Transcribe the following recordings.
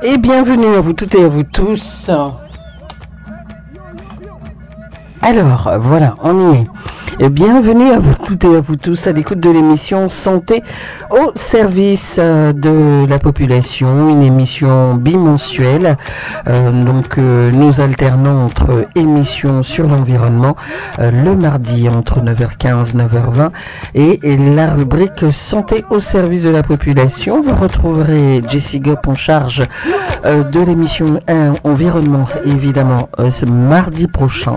Et bienvenue à vous toutes et à vous tous. Alors, voilà, on y est. Et bienvenue à vous toutes et à vous tous à l'écoute de l'émission Santé au service de la population, une émission bimensuelle. Nous alternons entre émissions sur l'environnement le mardi entre 9h15 et 9h20 et la rubrique Santé au service de la population. Vous retrouverez Jessie Gop en charge de l'émission Environnement, évidemment, ce mardi prochain.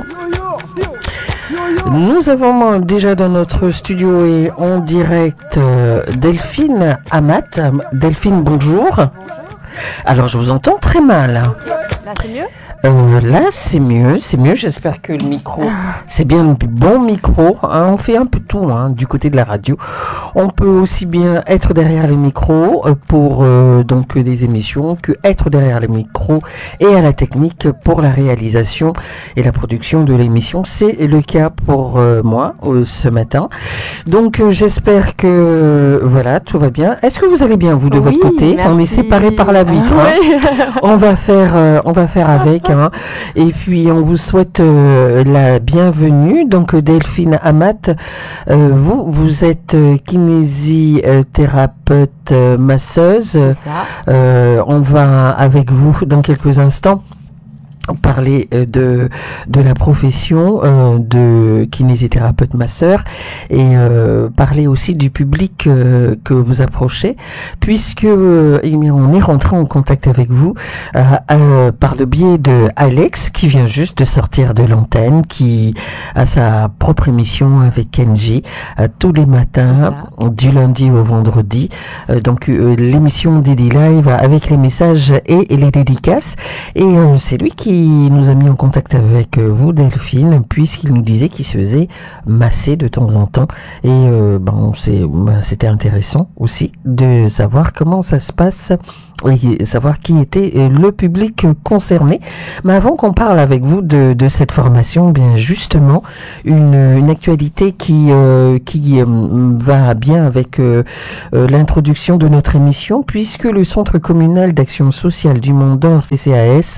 Nous avons déjà dans notre studio et en direct Delphine Amat. Delphine, bonjour. Alors, je vous entends très mal. Là, c'est mieux ? Là, c'est mieux. J'espère que le micro, c'est bien le bon micro. Hein. On fait un peu tout du côté de la radio. On peut aussi bien être derrière les micros pour donc des émissions que être derrière les micros et à la technique pour la réalisation et la production de l'émission. C'est le cas pour moi ce matin. Donc, j'espère que voilà, tout va bien. Est-ce que vous allez bien vous de votre côté ? Merci. On est séparés par la vitre. Oui. On va faire avec. Et puis on vous souhaite la bienvenue. Donc Delphine Amat, vous êtes kinésithérapeute masseuse. C'est ça. On va avec vous dans quelques instants parler de la profession de kinésithérapeute masseur et parler aussi du public que vous approchez, puisque on est rentré en contact avec vous par le biais de Alex qui vient juste de sortir de l'antenne, qui a sa propre émission avec Kenji tous les matins du lundi au vendredi, donc l'émission Didi Live avec les messages et les dédicaces, et c'est lui qui nous a mis en contact avec vous, Delphine, puisqu'il nous disait qu'il se faisait masser de temps en temps. Et c'était intéressant aussi de savoir comment ça se passe et savoir qui était le public concerné. Mais avant qu'on parle avec vous de cette formation, bien justement, une actualité qui va bien avec l'introduction de notre émission, puisque le Centre communal d'action sociale du Mont d'Or, CCAS,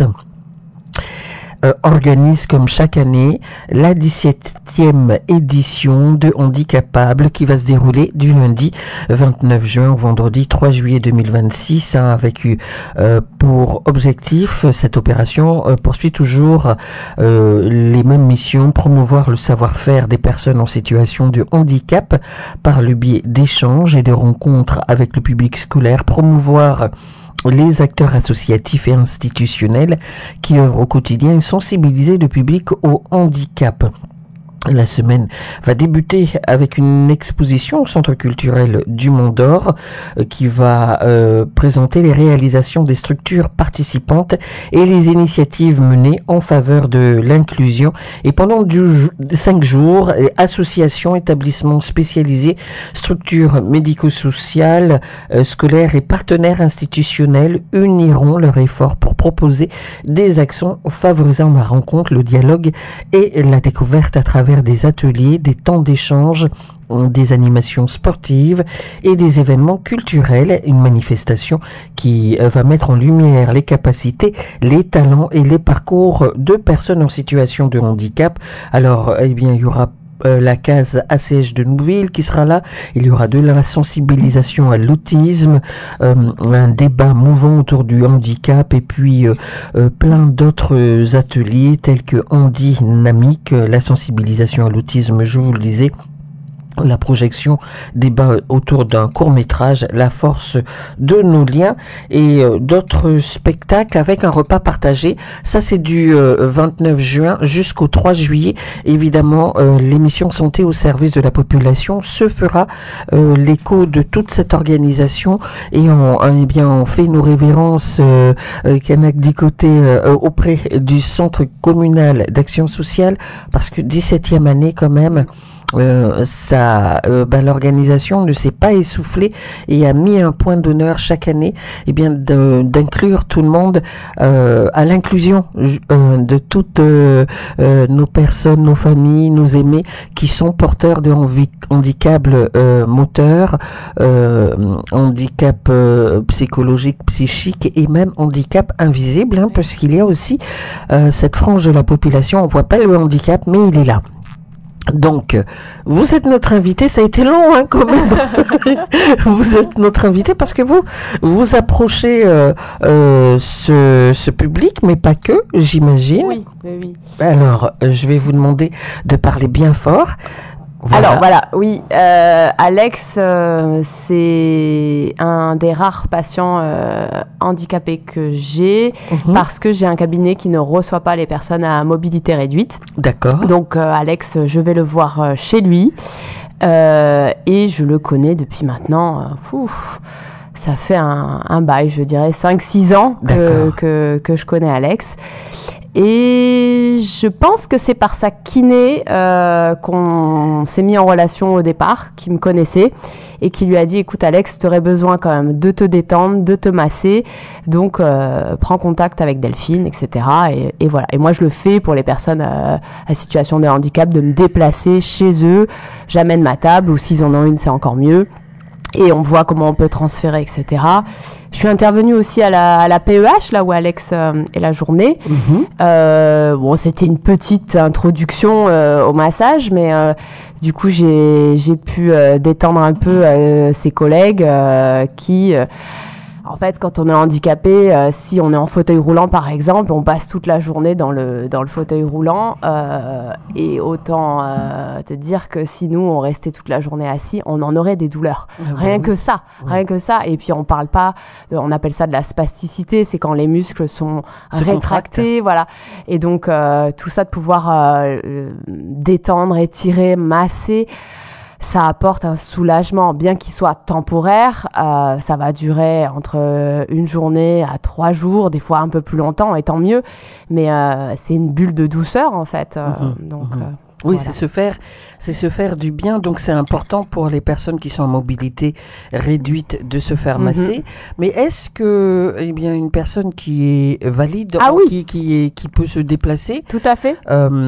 organise comme chaque année la 17e édition de Handicapable qui va se dérouler du lundi 29 juin au vendredi 3 juillet 2026 avec pour objectif, cette opération poursuit toujours les mêmes missions: promouvoir le savoir-faire des personnes en situation de handicap par le biais d'échanges et de rencontres avec le public scolaire, promouvoir les acteurs associatifs et institutionnels qui œuvrent au quotidien et sensibiliser le public au handicap. La semaine va débuter avec une exposition au Centre culturel du Mont d'Or qui va présenter les réalisations des structures participantes et les initiatives menées en faveur de l'inclusion. Et pendant 5 jours, associations, établissements spécialisés, structures médico-sociales, scolaires et partenaires institutionnels uniront leurs efforts pour proposer des actions favorisant la rencontre, le dialogue et la découverte à travers des ateliers, des temps d'échange, des animations sportives et des événements culturels, une manifestation qui va mettre en lumière les capacités, les talents et les parcours de personnes en situation de handicap. Alors, il y aura la case ACH de Nouville qui sera là. Il y aura de la sensibilisation à l'autisme, un débat mouvant autour du handicap et puis plein d'autres ateliers tels que Handynamique, la sensibilisation à l'autisme, je vous le disais, la projection, débat autour d'un court-métrage, La force de nos liens, et d'autres spectacles avec un repas partagé. Ça, c'est du 29 juin jusqu'au 3 juillet. Évidemment, l'émission Santé au service de la population se fera l'écho de toute cette organisation, et on fait nos révérences Kanak du côté auprès du Centre communal d'action sociale, parce que 17e année quand même. l'organisation ne s'est pas essoufflée et a mis un point d'honneur chaque année, eh bien, d'inclure tout le monde à l'inclusion de toutes nos personnes, nos familles, nos aimés qui sont porteurs de handicap moteur, handicap psychologique, psychique et même handicap invisible, hein, parce qu'il y a aussi cette frange de la population, on voit pas le handicap, mais il est là. Donc, vous êtes notre invité, ça a été long, hein, quand même. Vous êtes notre invité parce que vous approchez ce public, mais pas que, j'imagine. Oui, oui, oui. Alors, je vais vous demander de parler bien fort. Voilà. Alors voilà, oui, Alex, c'est un des rares patients handicapés que j'ai parce que j'ai un cabinet qui ne reçoit pas les personnes à mobilité réduite. D'accord. Donc Alex, je vais le voir chez lui et je le connais depuis maintenant. Ça fait un bail, je dirais 5-6 ans que je connais Alex. Et je pense que c'est par sa kiné qu'on s'est mis en relation au départ, qui me connaissait et qui lui a dit « Écoute Alex, tu aurais besoin quand même de te détendre, de te masser, donc prends contact avec Delphine, etc. » Et voilà. Et moi, je le fais pour les personnes à situation de handicap, de me déplacer chez eux. J'amène ma table, ou s'ils en ont une, c'est encore mieux. Et on voit comment on peut transférer, etc. Je suis intervenue aussi à la PEH, là où Alex est la journée. Bon, c'était une petite introduction au massage, mais du coup, j'ai pu détendre un peu ses collègues qui... En fait, quand on est handicapé, si on est en fauteuil roulant, par exemple, on passe toute la journée dans le fauteuil roulant. Et autant te dire que si nous, on restait toute la journée assis, on en aurait des douleurs. Rien que ça. Et puis, on parle pas, on appelle ça de la spasticité, c'est quand les muscles sont rétractés. Voilà. Et donc, tout ça de pouvoir détendre, étirer, masser, ça apporte un soulagement, bien qu'il soit temporaire. Ça va durer entre une journée à 3 jours, des fois un peu plus longtemps, et tant mieux. Mais c'est une bulle de douceur, en fait. Oui, voilà. c'est se faire du bien. Donc, c'est important pour les personnes qui sont en mobilité réduite de se faire masser. Mais est-ce que, eh bien, une personne qui est valide, qui peut se déplacer, tout à fait.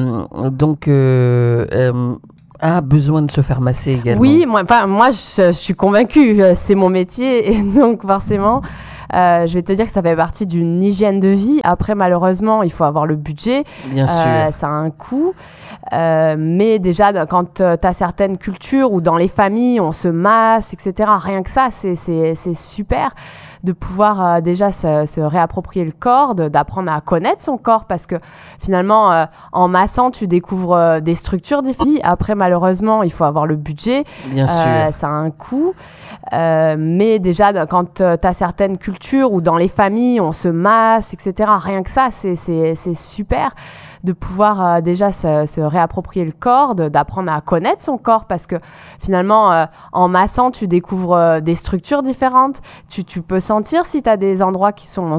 A besoin de se faire masser également. Oui, moi je suis convaincue, c'est mon métier, et donc forcément, je vais te dire que ça fait partie d'une hygiène de vie. Après, malheureusement, il faut avoir le budget. Bien sûr. Ça a un coût. Mais déjà, quand tu as certaines cultures où dans les familles, on se masse, etc., rien que ça, c'est super de pouvoir déjà se réapproprier le corps, d'apprendre à connaître son corps, parce que finalement, en massant, tu découvres des structures différentes. Après, malheureusement, il faut avoir le budget. Bien sûr. Ça a un coût. Mais déjà, quand tu as certaines cultures où dans les familles, on se masse, etc., rien que ça, c'est super de pouvoir déjà se réapproprier le corps, d'apprendre à connaître son corps, parce que finalement, en massant, tu découvres des structures différentes. Tu peux sentir si tu as des endroits qui sont